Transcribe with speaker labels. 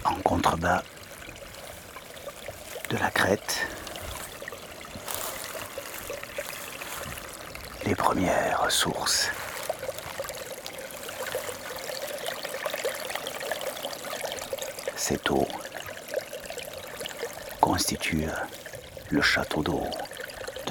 Speaker 1: en contrebas de la crête, les premières sources. Cette eau constitue le château d'eau.